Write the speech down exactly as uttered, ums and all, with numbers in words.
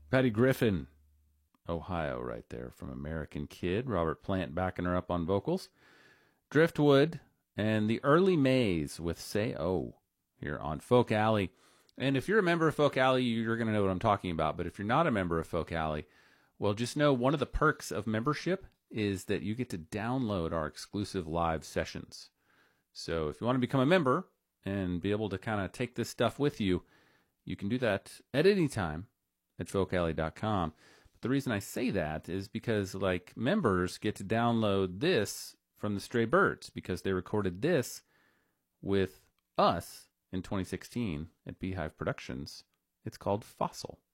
Patty Griffin, Ohio, right there from American Kid. Robert Plant backing her up on vocals. Driftwood and the Early Maze with Say Oh here on Folk Alley. And if you're a member of Folk Alley, you're going to know what I'm talking about. But if you're not a member of Folk Alley, well, just know one of the perks of membership is that you get to download our exclusive live sessions. So if you want to become a member and be able to kind of take this stuff with you, you can do that at any time at folk alley dot com. But the reason I say that is because, like, members get to download this from the Stray Birds because they recorded this with us in twenty sixteen at Beehive Productions. It's called Fossil.